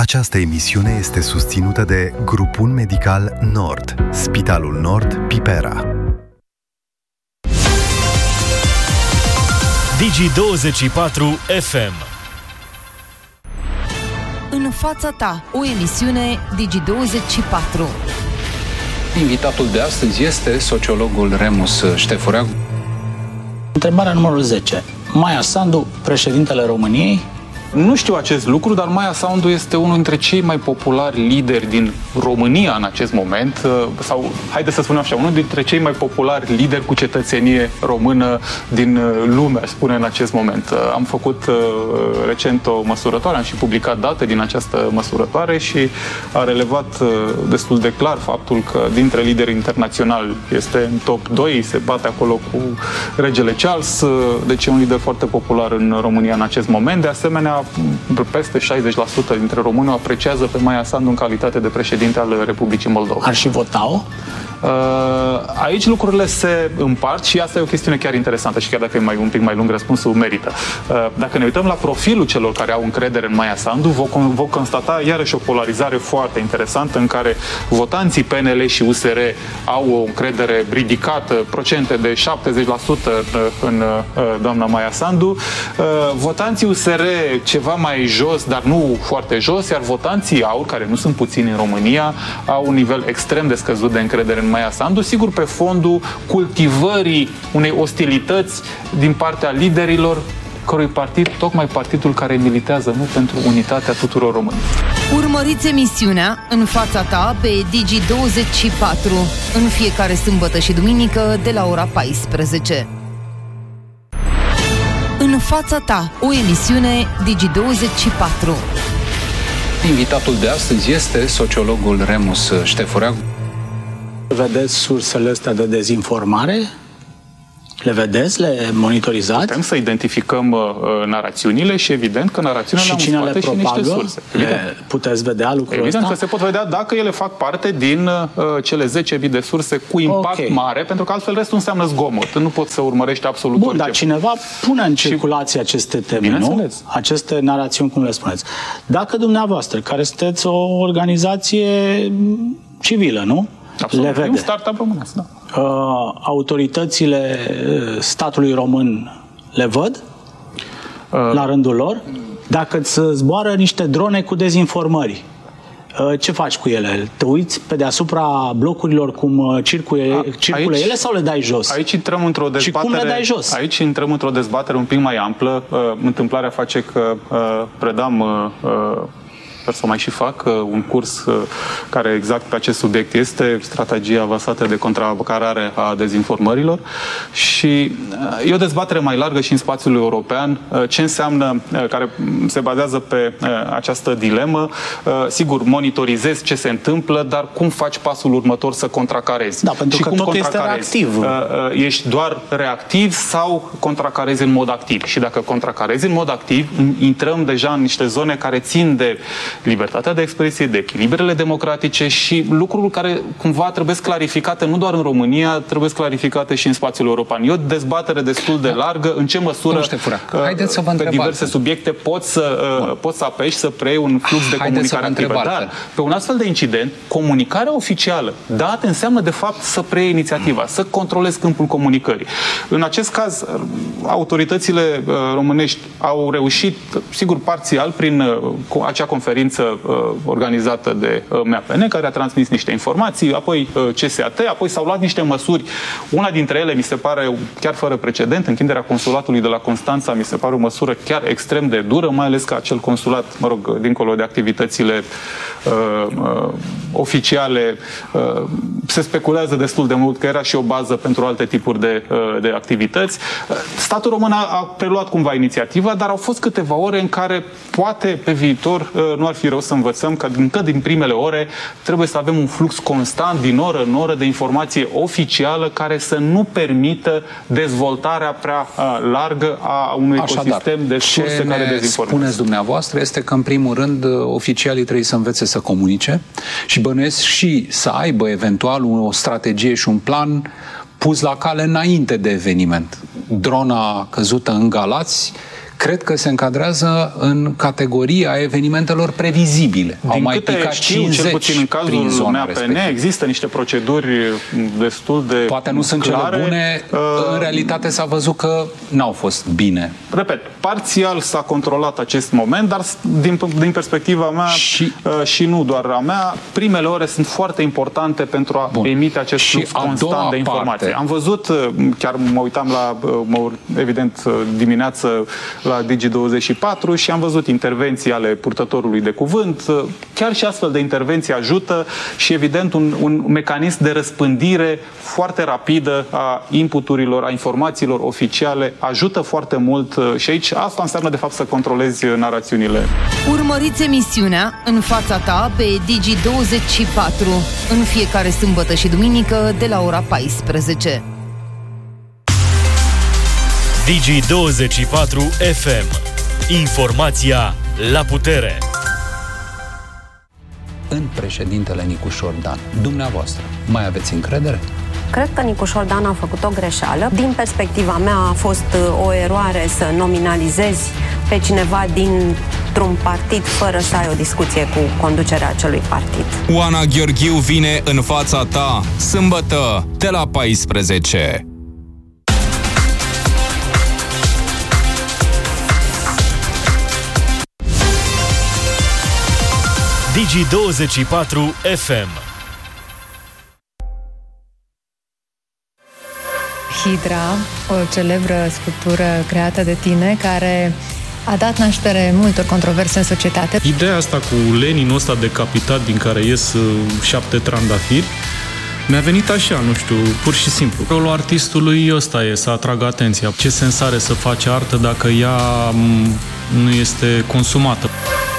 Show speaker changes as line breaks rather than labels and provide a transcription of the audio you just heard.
Această emisiune este susținută de Grupul Medical Nord, Spitalul Nord Pipera.
Digi24 FM.
În fața ta, o emisiune Digi24.
Invitatul de astăzi este sociologul Remus Ștefurea.
Întrebarea numărul 10. Maia Sandu, președintele României?
Nu știu acest lucru, dar Maia Sandu este unul dintre cei mai populari lideri din România în acest moment, sau, haideți să spunem așa, unul dintre cei mai populari lideri cu cetățenie română din lume, aș spune în acest moment. Am făcut recent o măsurătoare, am și publicat date din această măsurătoare și a relevat destul de clar faptul că dintre liderii internaționali este în top 2, se bate acolo cu regele Charles, deci e un lider foarte popular în România în acest moment. De asemenea, peste 60% dintre români o apreciază pe Maia Sandu în calitate de președinte al Republicii Moldova.
Ar și vota-o?
Aici lucrurile se împart și asta e o chestiune chiar interesantă și chiar dacă e un pic mai lung, răspunsul merită. Dacă ne uităm la profilul celor care au încredere în Maia Sandu, vom constata iarăși o polarizare foarte interesantă în care votanții PNL și USR au o încredere ridicată, procente de 70% în doamna Maia Sandu, votanții USR ceva mai jos, dar nu foarte jos, iar votanții AUR, care nu sunt puțini în România, au un nivel extrem de scăzut de încredere în Maia Sandu, sigur pe fondul cultivării unei ostilități din partea liderilor cărui partid, tocmai partidul care militează nu pentru unitatea tuturor românilor.
Urmăriți emisiunea În fața ta pe Digi24 în fiecare sâmbătă și duminică de la ora 14. În fața ta, o emisiune Digi24.
Invitatul de astăzi este sociologul Remus Ștefurea.
Vedeți sursele astea de dezinformare? Le vedeți? Le monitorizați?
Putem să identificăm narațiunile și evident că narațiunile au
cine le
și niște surse.
Puteți vedea lucrurile
Evident
astea?
că se pot vedea dacă ele fac parte din cele 10.000 de surse cu impact mare, pentru că altfel restul înseamnă zgomot. Nu poți să urmărești absolut orice.
Dar cineva pune în circulație aceste teme, nu? Aceste narațiuni, cum le spuneți. Dacă dumneavoastră, care sunteți o organizație civilă, nu?
Absolut.
Le vede.
E un startup românesc, da.
Autoritățile statului român le văd la rândul lor? Dacă îți zboară niște drone cu dezinformări, ce faci cu ele? Te uiți pe deasupra blocurilor cum circulă ele sau le dai jos?
Aici intrăm într-o dezbatere.
Și cum le dai jos?
Aici intrăm într-o dezbatere un pic mai amplă. Întâmplarea face că predam sper să mai și fac un curs care exact pe acest subiect este strategia avansată de contracarare a dezinformărilor și e o dezbatere mai largă și în spațiul european ce înseamnă, care se bazează pe această dilemă. Sigur, monitorizezi ce se întâmplă, dar cum faci pasul următor să contracarezi?
Da, pentru că tot este reactiv.
Ești doar reactiv sau contracarezi în mod activ? Și dacă contracarezi în mod activ, intrăm deja în niște zone care țin de libertatea de expresie, de echilibrele democratice și lucruri care cumva trebuie clarificate nu doar în România, trebuie clarificate și în spațiul european. E o dezbatere destul de largă în ce măsură pe diverse subiecte poți să apeși să preiei un flux de comunicare activă. Dar pe un astfel de incident, comunicarea oficială, date înseamnă de fapt să preiei inițiativa, să controlezi câmpul comunicării. În acest caz, autoritățile românești au reușit, sigur parțial, prin acea conferință organizată de MAPN, care a transmis niște informații, apoi CSAT, apoi s-au luat niște măsuri. Una dintre ele, mi se pare, chiar fără precedent, închiderea consulatului de la Constanța, mi se pare o măsură chiar extrem de dură, mai ales că acel consulat, mă rog, dincolo de activitățile oficiale, se speculează destul de mult că era și o bază pentru alte tipuri de activități. Statul român a preluat cumva inițiativa, dar au fost câteva ore în care poate pe viitor nu ar fi rău să învățăm că încă din primele ore trebuie să avem un flux constant din oră în oră de informație oficială care să nu permită dezvoltarea prea largă a unui ecosistem de surse care dezinformează.
Spuneți dumneavoastră este că în primul rând oficialii trebuie să învețe să comunice și bănuiesc și să aibă eventual o strategie și un plan pus la cale înainte de eveniment. Drona căzută în Galați, cred că se încadrează în categoria evenimentelor previzibile.
Au mai picat 50 cel puțin în cazul MAPN, există niște proceduri destul de
poate nu sunt
clare.
Cele bune, în realitate s-a văzut că n-au fost bine.
Repet, parțial s-a controlat acest moment, dar din perspectiva mea și nu doar a mea, primele ore sunt foarte importante pentru a emite acest flux constant de informații. Am văzut, chiar mă uitam evident dimineață la Digi24 și am văzut intervenții ale purtătorului de cuvânt. Chiar și astfel de intervenții ajută și evident un mecanism de răspândire foarte rapidă a inputurilor, a informațiilor oficiale ajută foarte mult și aici asta înseamnă de fapt să controlezi narațiunile.
Urmăriți emisiunea În fața ta pe Digi24 în fiecare sâmbătă și duminică de la ora 14.
Digi24 FM. Informația la putere.
În președintele Nicușor Dan, dumneavoastră, mai aveți încredere?
Cred că Nicușor Dan a făcut o greșeală. Din perspectiva mea a fost o eroare să nominalizezi pe cineva dintr-un partid fără să ai o discuție cu conducerea acelui partid.
Oana Gheorghiu vine în fața ta, sâmbătă, de la 14.
Digi24 FM.
Hidra, o celebră sculptură creată de tine, care a dat naștere multor controverse în societate.
Ideea asta cu Leninul ăsta decapitat din care ies 7 trandafiri mi-a venit așa, nu știu, pur și simplu. Rolul artistului ăsta e să atragă atenția. Ce sens are să faci artă dacă ea nu este consumată?